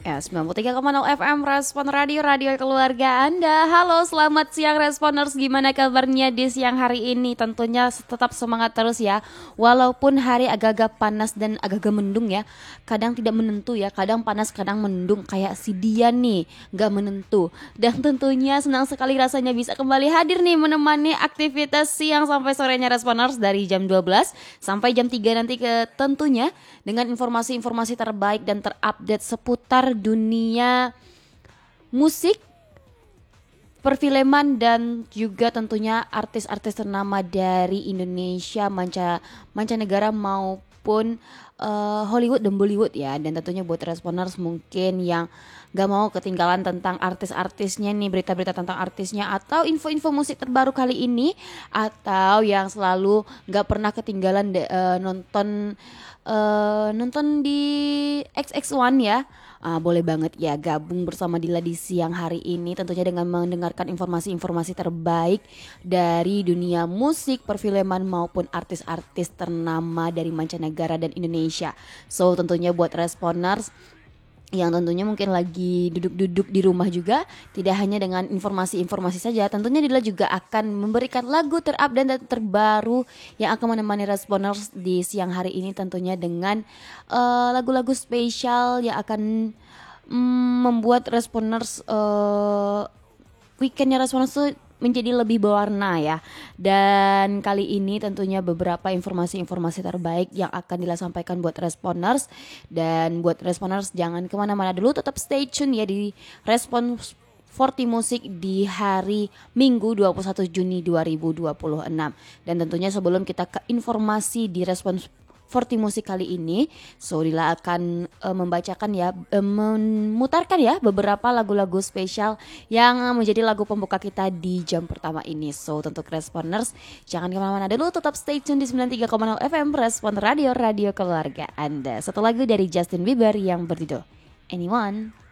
Ya, 93,0 FM Respon Radio, radio keluarga Anda. Halo, selamat siang Responers. Gimana kabarnya di siang hari ini? Tentunya tetap semangat terus ya. Walaupun hari agak-agak panas dan agak-agak mendung ya. Kadang tidak menentu ya, kadang panas, kadang mendung. Kayak si Dian nih, gak menentu. Dan tentunya senang sekali rasanya bisa kembali hadir nih menemani aktivitas siang sampai sorenya Responers dari jam 12 sampai jam 3 nanti tentunya dengan informasi-informasi terbaik dan terupdate seputar dunia musik, perfilman dan juga tentunya artis-artis ternama dari Indonesia, mancanegara maupun Hollywood dan Bollywood ya. Dan tentunya buat Responers mungkin yang gak mau ketinggalan tentang artis-artisnya nih, berita-berita tentang artisnya atau info-info musik terbaru kali ini, atau yang selalu gak pernah ketinggalan nonton di XX1 ya. Boleh banget ya gabung bersama Dila di siang hari ini, tentunya dengan mendengarkan informasi-informasi terbaik dari dunia musik, perfilman maupun artis-artis ternama dari mancanegara dan Indonesia. So tentunya buat Responers yang tentunya mungkin lagi duduk-duduk di rumah juga, tidak hanya dengan informasi-informasi saja, tentunya Dila juga akan memberikan lagu terupdate dan terbaru yang akan menemani Responers di siang hari ini, tentunya dengan lagu-lagu spesial yang akan membuat Responers weekendnya Responers tuh menjadi lebih berwarna ya. Dan kali ini tentunya beberapa informasi-informasi terbaik yang akan disampaikan buat Responers. Dan buat Responers jangan kemana-mana dulu, tetap stay tune ya di Respons 40 Musik di hari Minggu 21 Juni 2026. Dan tentunya sebelum kita ke informasi di Respons 40 Musik kali ini, so Dila akan membacakan ya, memutarkan ya beberapa lagu-lagu spesial yang menjadi lagu pembuka kita di jam pertama ini. So untuk Responers jangan kemana-mana dulu, tetap stay tune di 93,0 FM Respon Radio, radio keluarga Anda. Satu lagu dari Justin Bieber yang berjudul Anyone.